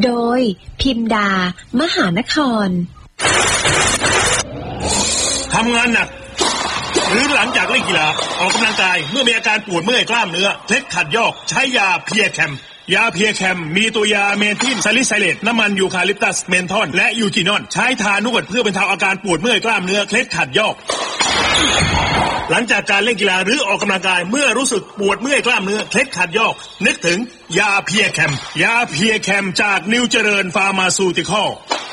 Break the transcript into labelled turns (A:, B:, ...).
A: โดยพิมดามหานคร
B: ทำงานหนักหรือหลังจากเล่นกีฬาออกกำลังกายเมื่อมีอาการปวดเมื่อยกล้ามเนื้อเคล็ดขัดยอกใช้ยาเพียแคมยาเพียแคมมีตัวยาเมทิลซาลิไซเลตน้ำมันยูคาลิปตัสเมนทอนและยูจินอนใช้ทานวดเพื่อบรรเทาอาการปวดเมื่อยกล้ามเนื้อเคล็ดขัดยอกหลังจากการเล่นกีฬาหรือออกกำลังกายเมื่อรู้สึกปวดเมื่อยกล้ามเนื้อเคล็ดขัดยอกนึกถึงยาเพียแคมยาเพียแคมจากนิวเจริญฟาร์มาซูติคอล